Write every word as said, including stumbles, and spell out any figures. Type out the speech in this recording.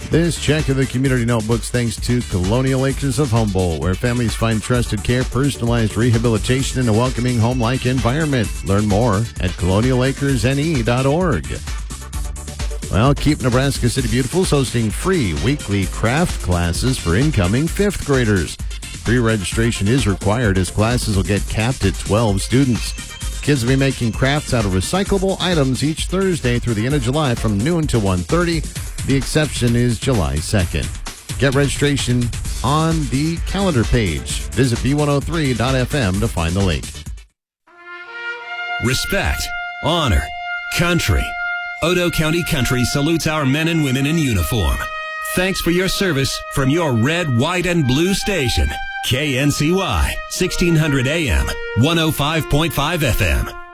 This check of the community notebooks thanks to Colonial Acres of Humboldt, where families find trusted care, personalized rehabilitation, and a welcoming home-like environment. Learn more at colonial acres n e dot org. Well, Keep Nebraska City Beautiful is hosting free weekly craft classes for incoming fifth graders. Pre-registration is required as classes will get capped at twelve students. Kids will be making crafts out of recyclable items each Thursday through the end of July from noon to one thirty. The exception is July second. Get registration on the calendar page. Visit b one oh three dot f m to find the link. Respect, honor, country. Otoe County Country salutes our men and women in uniform. Thanks for your service from your red, white, and blue station. K N C Y, sixteen hundred A M, one oh five point five F M.